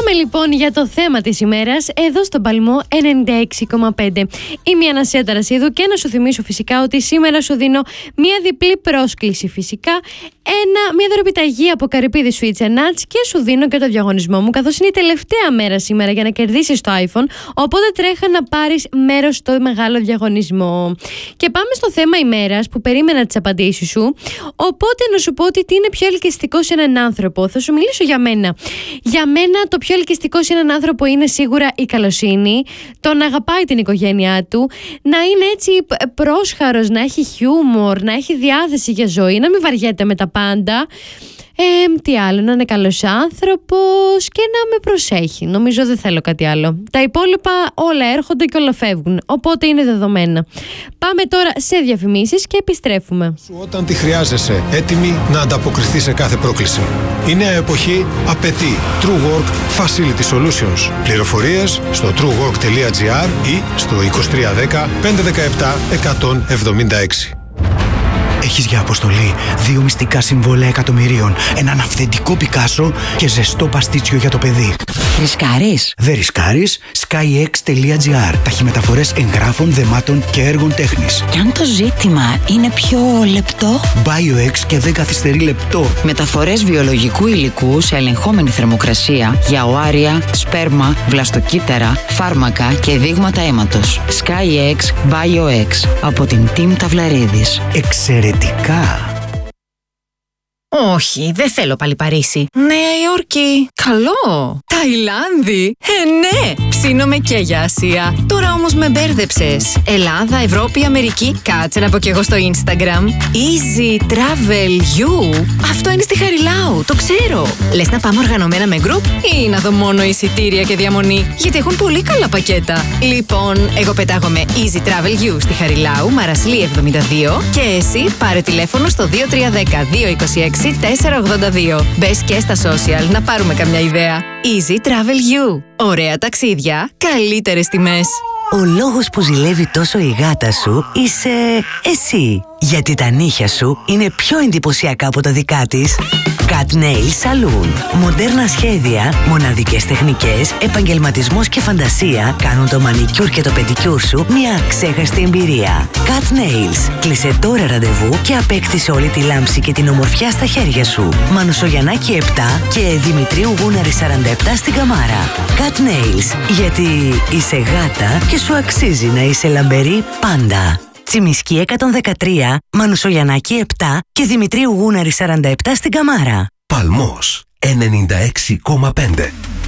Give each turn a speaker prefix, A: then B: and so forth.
A: Πάμε λοιπόν για το θέμα της ημέρας εδώ στον Παλμό 96,5. Είμαι η Ανασία Ταρασίδου και να σου θυμίσω φυσικά ότι σήμερα σου δίνω μια διπλή πρόσκληση φυσικά, μια δωρεπιταγή από Καρυπίδη Sweets and Nuts και σου δίνω και το διαγωνισμό μου, καθώς είναι η τελευταία μέρα σήμερα για να κερδίσεις το iPhone, οπότε τρέχα να πάρεις μέρος στο μεγάλο διαγωνισμό. Και πάμε στο θέμα ημέρας που περίμενα τις απαντήσεις σου, οπότε να σου πω ότι τι είναι πιο ελκυστικό σε έναν άνθρωπο. Θα σου μιλήσω για μένα. Για μένα το πιο ελκυστικό σε έναν άνθρωπο είναι σίγουρα η καλοσύνη, το να αγαπάει την οικογένειά του, να είναι έτσι πρόσχαρος, να έχει χιούμορ, να έχει διάθεση για ζωή, να μην βαριέται με τα πάντα. Τι άλλο, να είναι καλός άνθρωπος και να με προσέχει. Νομίζω δεν θέλω κάτι άλλο. Τα υπόλοιπα όλα έρχονται και όλα φεύγουν, οπότε είναι δεδομένα. Πάμε τώρα σε διαφημίσεις και επιστρέφουμε.
B: Όταν τη χρειάζεσαι, έτοιμη να ανταποκριθεί σε κάθε πρόκληση. Η νέα εποχή απαιτεί True Work Facility Solutions. Πληροφορίες στο truework.gr ή στο 2310 517 176.
C: Έχεις για αποστολή 2 μυστικά συμβόλαια εκατομμυρίων, έναν αυθεντικό Πικάσο και ζεστό παστίτσιο για το παιδί.
D: Ρισκάρεις?
C: Δεν ρισκάρεις. skyx.gr. Ταχυμεταφορές εγγράφων, δεμάτων και έργων τέχνης.
D: Και αν το ζήτημα είναι πιο λεπτό?
C: BioX και δεν καθυστερεί λεπτό.
D: Μεταφορές βιολογικού υλικού σε ελεγχόμενη θερμοκρασία για οάρια, σπέρμα, βλαστοκύτταρα, φάρμακα και δείγματα αίματος. SkyX BioX από την Team Ταυλαρίδης.
C: Εξαιρετικά.
E: Όχι, δεν θέλω πάλι Παρίσι. Νέα Υόρκη. Καλό. Ταϊλάνδη. Ναι, ψήνομαι και για Ασία. Τώρα όμως με μπέρδεψες. Ελλάδα, Ευρώπη, Αμερική. Κάτσε να πω κι εγώ στο Instagram. Easy Travel You. Αυτό είναι στη Χαριλάου, το ξέρω. Λες να πάμε οργανωμένα με group ή να δω μόνο εισιτήρια και διαμονή? Γιατί έχουν πολύ καλά πακέτα. Λοιπόν, εγώ πετάγομαι Easy Travel You στη Χαριλάου, Μαρασλή 72 και εσύ πάρε τηλέφωνο στο 2310 226 482. Μπες και στα social να πάρουμε καμιά ιδέα. Easy Travel You. Ωραία ταξίδια, καλύτερες τιμές.
F: Ο λόγος που ζηλεύει τόσο η γάτα σου είσαι εσύ. Γιατί τα νύχια σου είναι πιο εντυπωσιακά από τα δικά της. Cat Nail Saloon. Μοντέρνα σχέδια, μοναδικές τεχνικές, επαγγελματισμός και φαντασία κάνουν το μανικιούρ και το πεντικιούρ σου μια αξέχαστη εμπειρία. Cat Nails. Κλείσε τώρα ραντεβού και απέκτησε όλη τη λάμψη και την ομορφιά στα χέρια σου. Μανουσογιαννάκη 7 και Δημητρίου Γούναρη 47 στην Καμάρα. Cat Nails. Γιατί είσαι γάτα και σου αξίζει να είσαι λαμπερή πάντα. Τσιμισκή 113, Μανουσογιαννάκη 7 και Δημητρίου Γούναρη 47 στην Καμάρα.
G: Παλμός 96,5.